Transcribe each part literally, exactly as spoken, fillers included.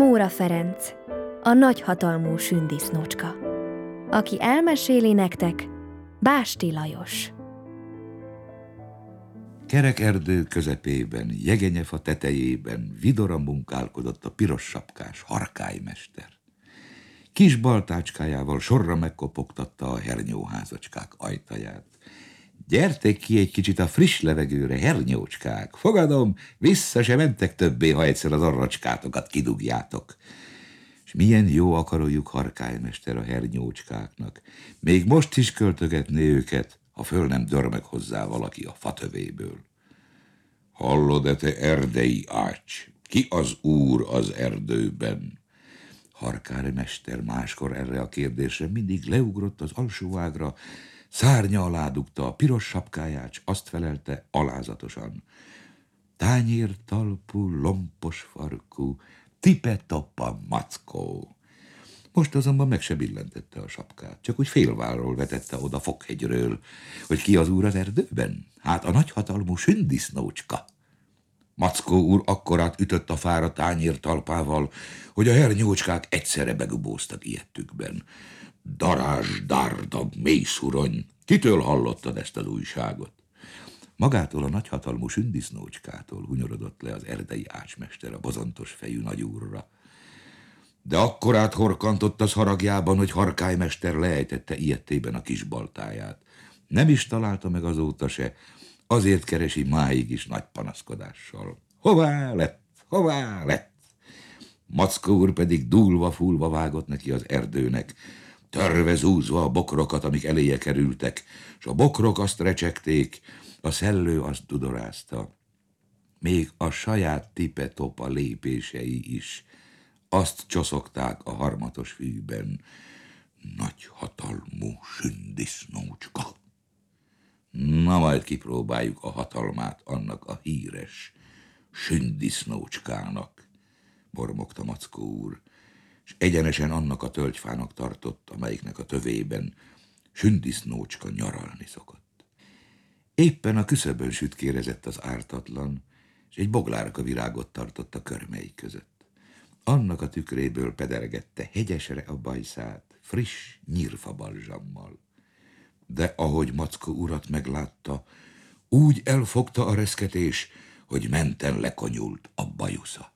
Móra Ferenc, a nagyhatalmú sündisznócska. Aki elmeséli nektek, Básti Lajos. Kerek erdő közepében, jegenyefa tetejében vidoran munkálkodott a piros sapkás harkálymester. Kis baltácskájával sorra megkopogtatta a hernyóházacskák ajtaját. Gyertek ki egy kicsit a friss levegőre, hernyócskák. Fogadom, vissza se mentek többé, ha egyszer az arracskátokat kidugjátok. És milyen jó akarójuk harkálymester a hernyócskáknak. Még most is költögetné őket, ha föl nem dörmeg hozzá valaki a fatövéből. Hallod-e, te erdei ács? Ki az úr az erdőben? Harkálymester máskor erre a kérdésre mindig leugrott az alsó ágra, szárnya alá dugta a piros sapkáját, s azt felelte alázatosan: tányér talpú, lompos farkú, tipe-toppa mackó. Most azonban meg se billentette a sapkát, csak úgy félvállról vetette oda Fokhegyről, hogy ki az úr az erdőben? Hát a nagyhatalmú sündisznócska. Mackó úr akkorát ütött a fára tányér talpával, hogy a hernyócskák egyszerre begubóztak ijedtükben. Darázs, dárdag, mély szurony, kitől hallottad ezt az újságot? Magától a nagyhatalmú sündisznócskától hunyorodott le az erdei ácsmester a bozontos fejű nagyúrra. De akkorát horkantott az haragjában, hogy harkálymester leejtette ijedtében a kis baltáját. Nem is találta meg azóta se, azért keresi máig is nagy panaszkodással. Hová lett, hová lett? Mackó úr pedig dúlva-fúlva vágott neki az erdőnek, törve zúzva a bokrokat, amik eléje kerültek, s a bokrok azt recsegték, a szellő azt dudorázta. Még a saját tipe-topa lépései is azt csoszogták a harmatos fűben: nagyhatalmú sündisznócska. Na majd kipróbáljuk a hatalmát annak a híres sündisznócskának, mormogta Mackó úr, és egyenesen annak a tölgyfának tartott, amelyiknek a tövében sündisznócska nyaralni szokott. Éppen a küszöbön sütkérezett az ártatlan, és egy boglárka virágot tartott a körmei között. Annak a tükréből pedergette hegyesre a bajszát, friss nyírfabalzsammal. De ahogy Mackó urat meglátta, úgy elfogta a reszketés, hogy menten lekonyult a bajusza.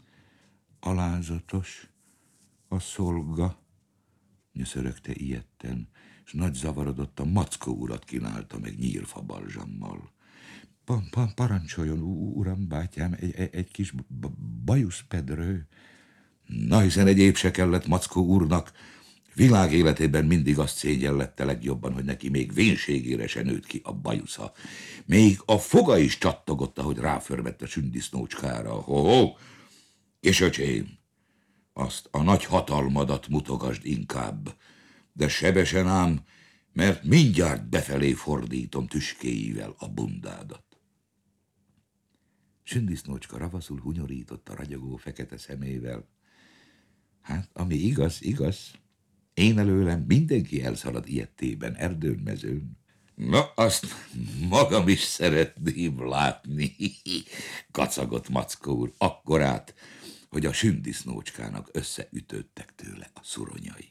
Alázatos a szolga, nyöszörögte ijedten, és nagy zavarodott a Mackó urat kínálta meg nyírfabalzsammal. Pa, pa, parancsoljon, uram, bátyám, egy, egy, egy kis bajuszpedrő. Na, hiszen egyéb se kellett Mackó úrnak, világ életében mindig azt szégyellette legjobban, hogy neki még vénségére se nőtt ki a bajusza. Még a foga is csattogott, ahogy ráförmett a sündisznócskára. Ho-ho! És öcsém, azt a nagy hatalmadat mutogasd inkább, de sebesen ám, mert mindjárt befelé fordítom tüskéivel a bundádat. Sündisznócska ravaszul hunyorított a ragyogó fekete szemével. Hát, ami igaz, igaz. Én előlem mindenki elszalad ijedtében, erdőn, mezőn. Na, azt magam is szeretném látni, kacagott Mackó úr akkorát, hogy a sündisznócskának összeütődtek tőle a szuronyai.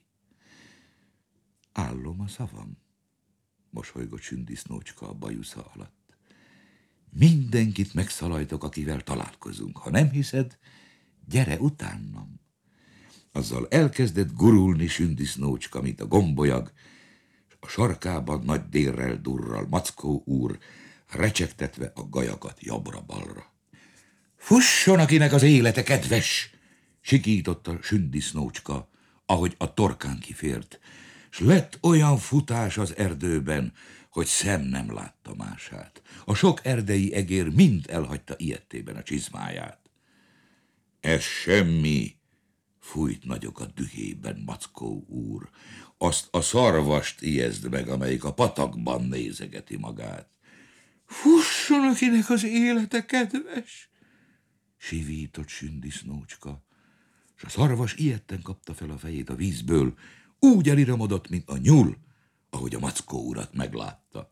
Állom a szavam, mosolygott sündisznócska a bajusza alatt. Mindenkit megszalajtok, akivel találkozunk. Ha nem hiszed, gyere utánam. Azzal elkezdett gurulni sündisznócska, mint a gombolyag, és a sarkában nagy dérrel durral Mackó úr, recsegtetve a gajakat jobbra-balra. Fusson, akinek az élete kedves! Sikította sündisznócska, ahogy a torkán kifért, s lett olyan futás az erdőben, hogy szem nem látta mását. A sok erdei egér mind elhagyta ijedtében a csizmáját. Ez semmi, fújt nagyokat dühében Mackó úr. Azt a szarvast ijeszd meg, amelyik a patakban nézegeti magát. Fusson, akinek az élete kedves! Sivított sündisznócska, s a szarvas ijedten kapta fel a fejét a vízből, úgy eliramodott, mint a nyúl, ahogy a Mackó urat meglátta.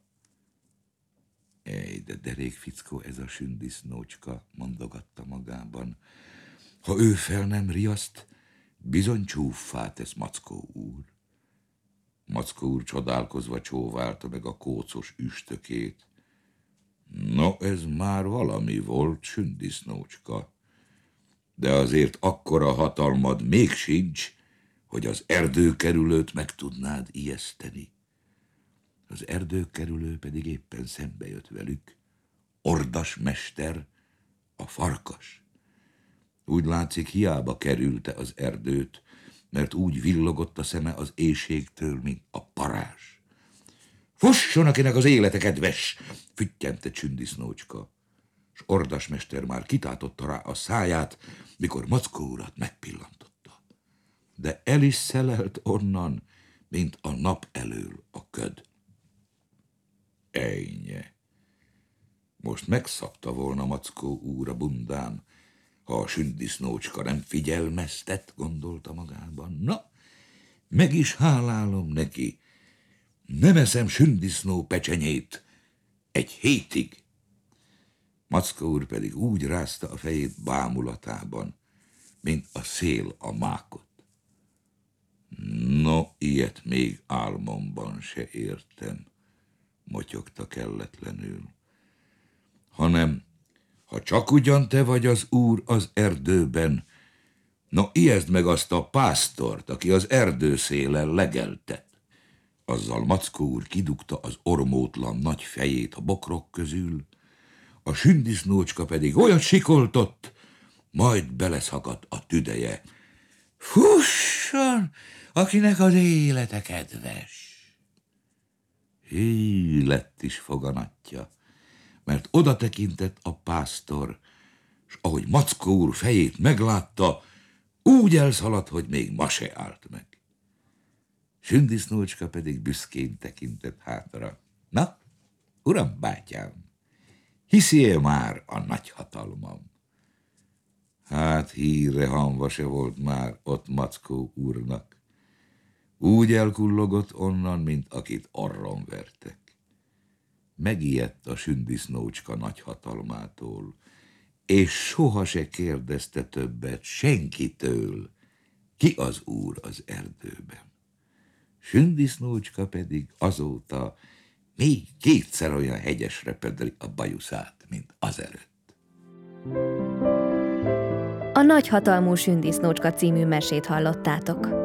Ej, de derék fickó ez a sündisznócska, mondogatta magában. Ha ő fel nem riaszt, bizony csúffá tesz Mackó úr. Mackó úr csodálkozva csóválta meg a kócos üstökét. No, ez már valami volt, sündisznócska. De azért akkora hatalmad még sincs, hogy az erdőkerülőt meg tudnád ijeszteni. Az erdőkerülő pedig éppen szembe jött velük. Ordas mester, a farkas. Úgy látszik, hiába kerülte az erdőt, mert úgy villogott a szeme az éhségtől, mint a parázs. Fusson, akinek az élete kedves, füttyente Sündisznócska, s Ordasmester már kitátotta rá a száját, mikor Mackó urat megpillantotta. De el is szelelt onnan, mint a nap elől a köd. Ejnye! Most megszabta volna Mackó úr a bundán, ha a Sündisznócska nem figyelmeztet, gondolta magában. Na, meg is hálálom neki. Nem eszem sündisznó pecsenyét egy hétig. Mackó úr pedig úgy rázta a fejét bámulatában, mint a szél a mákot. No, ilyet még álmomban se értem, motyogta kelletlenül. Hanem, ha csak ugyan te vagy az úr az erdőben, no, ijeszd meg azt a pásztort, aki az erdőszélen legeltet. Azzal Mackó úr kidugta az ormótlan nagy fejét a bokrok közül, a Sündisznócska pedig olyat sikoltott, majd beleszakadt a tüdeje. Fusson, akinek az élete kedves! Hí, lett is foganatja, mert oda tekintett a pásztor, s ahogy Mackó úr fejét meglátta, úgy elszaladt, hogy még ma se állt meg. Sündisznócska pedig büszkén tekintett hátra. Na, uram bátyám, hiszi-e már a nagy hatalmam? Hát hírre hamva se volt már ott Mackó úrnak. Úgy elkullogott onnan, mint akit arron vertek. Megijedt a Sündisznócska nagy hatalmától, és soha se kérdezte többet senkitől, ki az úr az erdőben. Sündisznócska pedig azóta még kétszer olyan hegyesre pödri a bajuszát, mint azelőtt. A Nagyhatalmú Sündisznócska című mesét hallottátok.